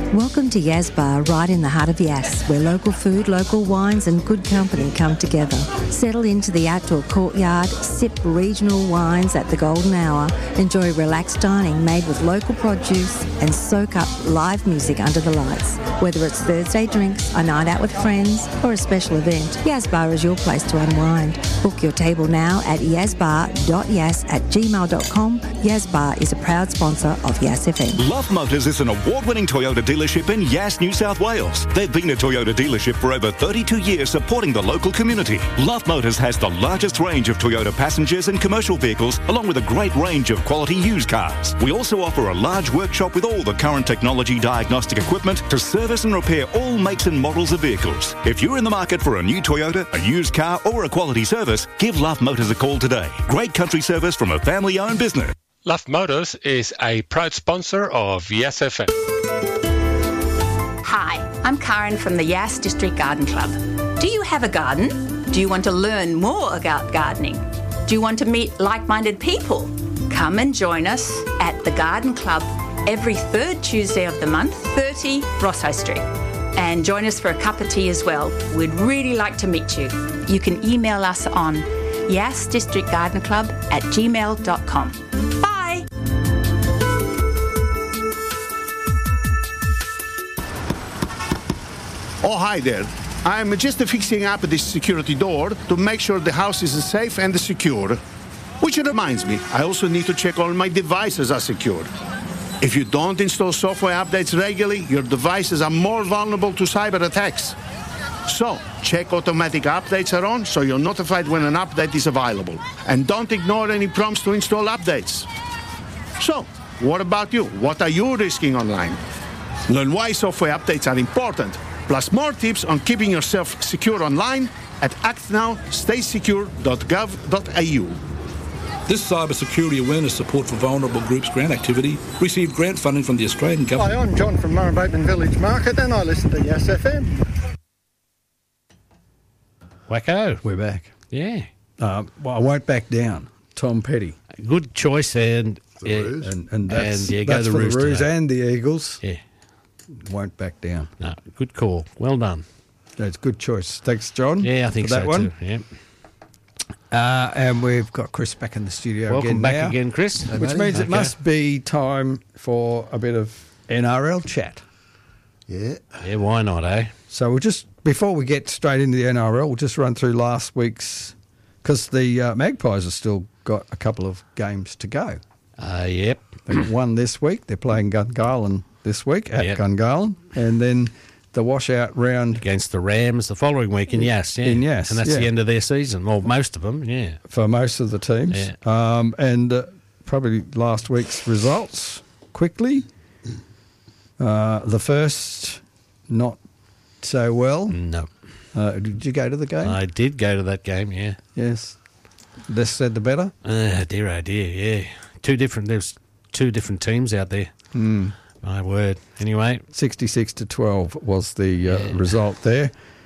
Welcome to Yas Bar, right in the heart of Yas, where local food, local wines and good company come together. Settle into the outdoor courtyard, sip regional wines at the golden hour, enjoy relaxed dining made with local produce and soak up live music under the lights. Whether it's Thursday drinks, a night out with friends or a special event, Yas Bar is your place to unwind. Book your table now at yasbar.yas@gmail.com. Yas Bar is a proud sponsor of Yas FM. Love Motors is an award-winning Toyota dealership in Yas, New South Wales. They've been a Toyota dealership for over 32 years, supporting the local community. Love Motors has the largest range of Toyota passengers and commercial vehicles, along with a great range of quality used cars. We also offer a large workshop with all the current technology diagnostic equipment to service and repair all makes and models of vehicles. If you're in the market for a new Toyota, a used car or a quality service, give Love Motors a call today. Great country service from a family-owned business. Love Motors is a proud sponsor of Yas FM. Hi, I'm Karen from the Yas District Garden Club. Do you have a garden? Do you want to learn more about gardening? Do you want to meet like-minded people? Come and join us at the Garden Club every third Tuesday of the month, 30 Rosso Street. And join us for a cup of tea as well. We'd really like to meet you. You can email us on yasdistrictgardenclub@gmail.com. Bye! Oh, hi there. I'm just fixing up this security door to make sure the house is safe and secure. Which reminds me, I also need to check all my devices are secure. If you don't install software updates regularly, your devices are more vulnerable to cyber attacks. So, check automatic updates are on so you're notified when an update is available. And don't ignore any prompts to install updates. So, what about you? What are you risking online? Learn why software updates are important, plus more tips on keeping yourself secure online at actnowstaysecure.gov.au. This cybersecurity awareness support for vulnerable groups grant activity received grant funding from the Australian Government. Hi, I'm John from Murrumbateman Village Market and I listen to Yas FM. Wacko. We're back. Yeah. Well, I won't back down. Tom Petty. Good choice, and and that's, go that's the for Roos the Roos today. and the Eagles. Yeah. Won't back down. No, good call. Well done. That's a good choice. Thanks, John. Yeah, I think for that so one. too. Yeah. And we've got Chris back in the studio Welcome again back now, again, Chris. which means it must be time for a bit of NRL chat. Yeah. Yeah, why not, eh? So we'll just, before we get straight into the NRL, we'll just run through last week's, because the Magpies have still got a couple of games to go. Yep. They've won this week. They're playing Gungahlin this week at Gungahlin. And then the washout round against the Rams the following week in Yas. Yeah. In Yas, and that's the end of their season. Well, most of them, yeah. For most of the teams. Yeah. And probably last week's results, quickly. The first, not so well. No. Did you go to the game? I did go to that game, yeah. Yes. Less said the better? Dear, oh dear, yeah. There's two different teams out there. Mm. My word. Anyway. 66-12 was the result there.